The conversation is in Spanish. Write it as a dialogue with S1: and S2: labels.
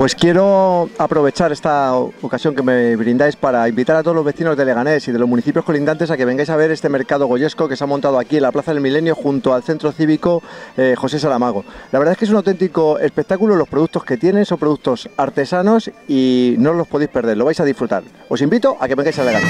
S1: Pues quiero aprovechar esta ocasión que me brindáis para invitar a todos los vecinos de Leganés y de los municipios colindantes a que vengáis a ver este mercado goyesco que se ha montado aquí en la Plaza del Milenio junto al Centro Cívico José Saramago. La verdad es que es un auténtico espectáculo, los productos que tienen son productos artesanos y no los podéis perder, lo vais a disfrutar. Os invito a que vengáis a Leganés.